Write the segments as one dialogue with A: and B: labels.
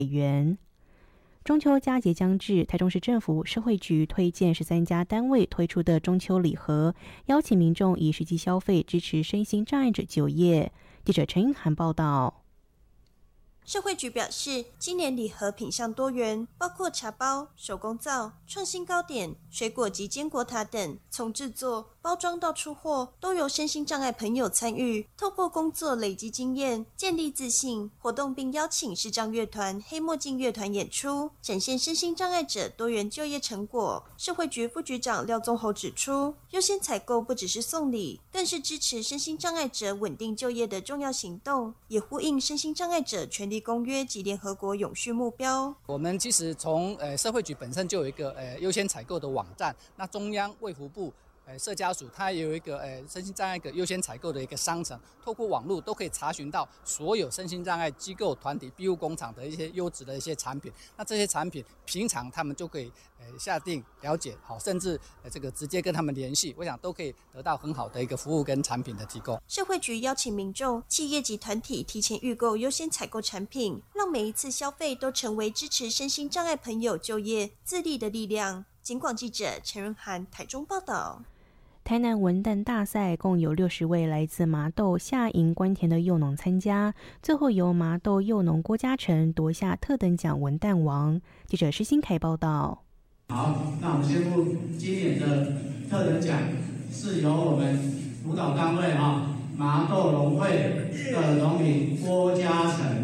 A: 元。中秋佳节将至，台中市政府社会局推荐13家单位推出的中秋礼盒，邀请民众以实际消费支持身心障碍者就业。记者陈英涵报道。
B: 社会局表示，今年礼盒品项多元，包括茶包、手工皂、创新糕点、水果及坚果塔等，从制作、包装到出货，都由身心障碍朋友参与，透过工作累积经验，建立自信。活动并邀请视障乐团、黑墨镜乐团演出，展现身心障碍者多元就业成果。社会局副局长廖宗侯指出，优先采购不只是送礼，更是支持身心障碍者稳定就业的重要行动，也呼应身心障碍者权利公约及联合国永续目标。
C: 我们其实从社会局本身就有一个优先采购的网站，那中央卫福部社家署它也有一个身心障碍优先采购的一个商城，透过网络都可以查询到所有身心障碍机构、团体、庇护工厂的一些优质的一些产品。那这些产品平常他们就可以下定了解，好，甚至这个直接跟他们联系，我想都可以得到很好的一个服务跟产品的提供。
B: 社会局邀请民众、企业及团体提前预购优先采购产品，让每一次消费都成为支持身心障碍朋友就业自立的力量。警广记者陈润涵台中报道。
A: 台南文旦大赛共有60位来自麻豆、下营、关田的幼农参加，最后由麻豆幼农郭嘉诚夺下特等奖文旦王。记者施新凯报道。
D: 好，那我们宣布今年的特等奖是由我们辅导单位麻豆农会的农民郭嘉诚。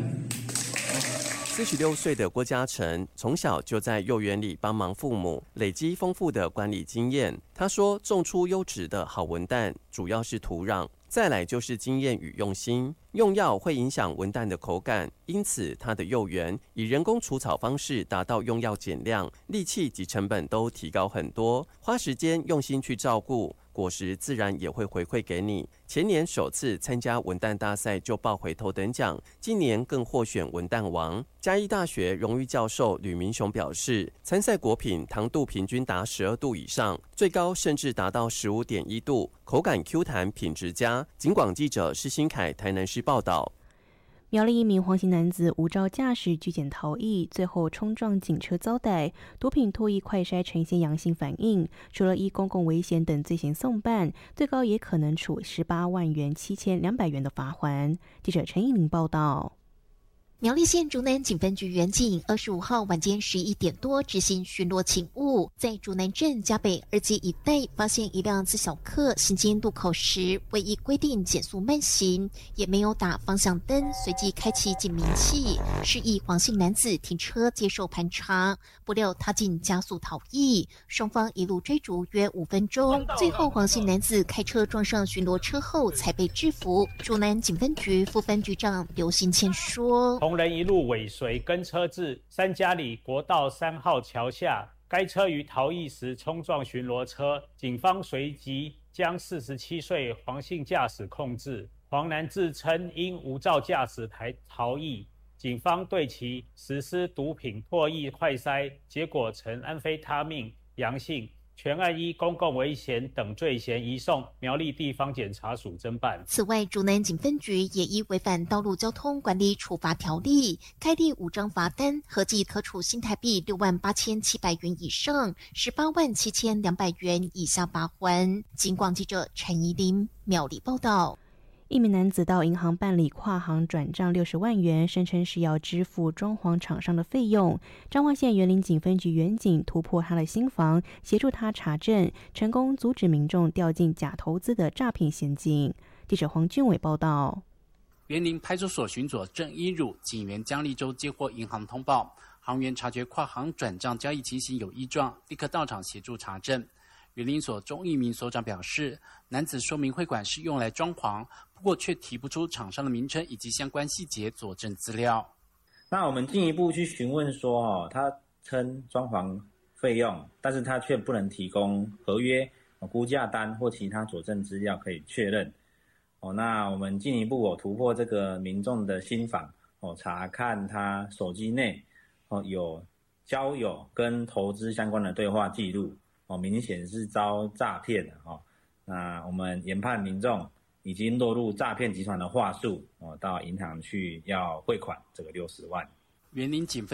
E: 46岁的郭嘉诚从小就在幼园里帮忙父母，累积丰富的管理经验。他说，种出优质的好文旦，主要是土壤，再来就是经验与用心。用药会影响文旦的口感，因此他的幼园以人工除草方式达到用药减量，力气及成本都提高很多，花时间用心去照顾，果实自然也会回馈给你。前年首次参加文旦大赛就抱回头等奖，今年更获选文旦王。嘉义大学荣誉教授吕明雄表示，参赛果品糖度平均达12度以上，最高甚至达到15.1度，口感 Q 弹，品质佳。警广记者施新凯台南市报道。
A: 苗栗一名黄姓男子无照驾驶拒检逃逸，最后冲撞警车遭逮，毒品唾液快筛呈现阳性反应，除了依公共危险等罪嫌送办，最高也可能处18万元7200元的罚锾。记者陈义玲报道。
F: 苗栗县竹南警分局员警25号晚间11点多执行巡逻勤务，在竹南镇嘉北二街一带发现一辆自小客行经路口时，未依规定减速慢行，也没有打方向灯，随即开启警鸣器，示意黄姓男子停车接受盘查。不料他竟加速逃逸，双方一路追逐约5分钟，最后黄姓男子开车撞上巡逻车后才被制服。竹南警分局副分局长刘新谦说，
G: 同仁一路尾随跟车至三家里国道3号桥下，该车于逃逸时冲撞巡逻车，警方随即将47岁黄姓驾驶控制。黄男自称因无照驾驶才逃逸，警方对其实施毒品唾液快筛，结果呈安非他命阳性，全案依公共危险等罪嫌移送苗栗地方检察署侦办。
F: 此外，竹南警分局也依违反道路交通管理处罚条例，开立5张罚单，合计可处新台币68700元以上187200元以下罚锾。警广记者陈怡琳苗栗报道。
A: 一名男子到银行办理跨行转账60万元，声称是要支付装潢厂商的费用。彰化县员林警分局员警突破他的新房，协助他查证，成功阻止民众掉进假投资的诈骗陷阱。记者黄俊伟报道。
H: 员林派出所巡佐郑一儒、警员江立洲接获银行通报，行员察觉跨行转账交易情形有异状，立刻到场协助查证。员林所钟义民所长表示，男子说明会馆是用来装潢，不过却提不出厂商的名称以及相关细节佐证资料。
I: 那我们进一步去询问说，他称装潢费用，但是他却不能提供合约、估价单或其他佐证资料可以确认。那我们进一步突破这个民众的心防，查看他手机内有交友跟投资相关的对话记录。明显是遭诈骗的那我们研判民众已经落入诈骗集团的话术到银行去要汇款这个60万。
H: 员林警分